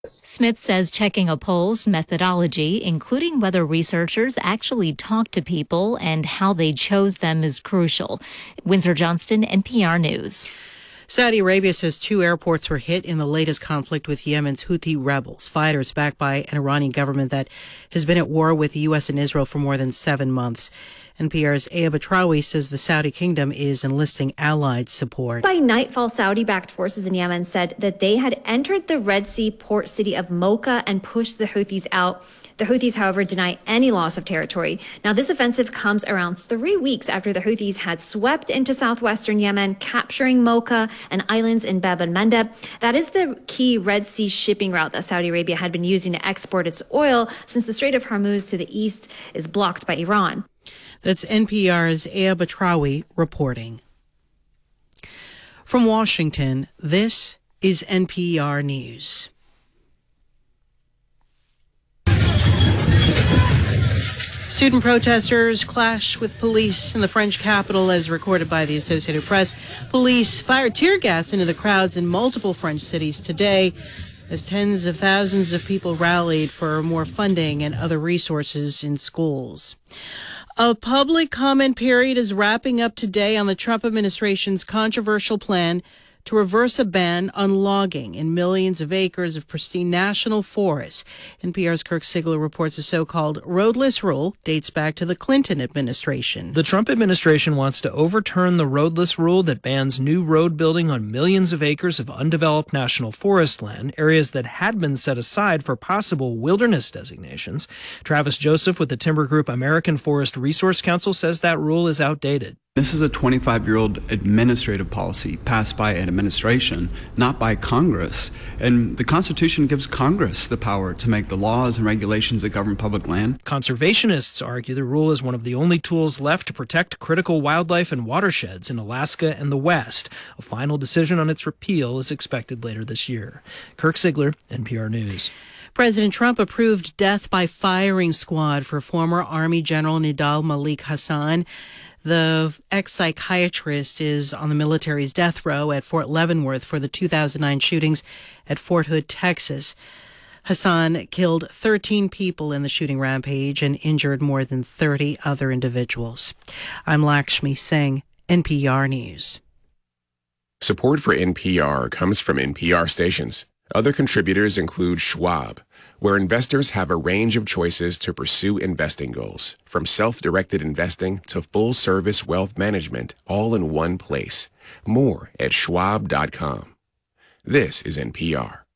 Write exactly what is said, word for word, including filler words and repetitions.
Smith says checking a poll's methodology, including whether researchers actually talked to people and how they chose them, is crucial. Windsor Johnston, N P R News. Saudi Arabia says two airports were hit in the latest conflict with Yemen's Houthi rebels, fighters backed by an Iranian government that has been at war with the U S and Israel for more than seven months. N P R's Aya Batrawi says the Saudi kingdom is enlisting allied support. By nightfall, Saudi-backed forces in Yemen said that they had entered the Red Sea port city of Mocha and pushed the Houthis out. The Houthis, however, deny any loss of territory. Now, this offensive comes around three weeks after the Houthis had swept into southwestern Yemen, capturing Mocha and islands in Bab el-Mandeb. That is the key Red Sea shipping route that Saudi Arabia had been using to export its oil since the Strait of Hormuz to the east is blocked by Iran. That's N P R's Aya Batrawi reporting. From Washington, this is N P R News. Student protesters clash with police in the French capital, as recorded by the Associated Press. Police fired tear gas into the crowds in multiple French cities today as tens of thousands of people rallied for more funding and other resources in schools. A public comment period is wrapping up today on the Trump administration's controversial plan to reverse a ban on logging in millions of acres of pristine national forests. N P R's Kirk Sigler reports a so-called roadless rule dates back to the Clinton administration. The Trump administration wants to overturn the roadless rule that bans new road building on millions of acres of undeveloped national forest land, areas that had been set aside for possible wilderness designations. Travis Joseph with the timber group American Forest Resource Council says that rule is outdated. This is a twenty-five-year-old administrative policy passed by an administration, not by Congress. And the Constitution gives Congress the power to make the laws and regulations that govern public land. Conservationists argue the rule is one of the only tools left to protect critical wildlife and watersheds in Alaska and the West. A final decision on its repeal is expected later this year. Kirk Sigler, N P R News. President Trump approved death by firing squad for former Army General Nidal Malik Hasan. The ex-psychiatrist is on the military's death row at Fort Leavenworth for the two thousand nine shootings at Fort Hood, Texas. Hasan killed thirteen people in the shooting rampage and injured more than thirty other individuals. I'm Lakshmi Singh, N P R News. Support for N P R comes from N P R stations. Other contributors include Schwab, where investors have a range of choices to pursue investing goals, from self-directed investing to full-service wealth management, all in one place. More at schwab dot com. This is N P R.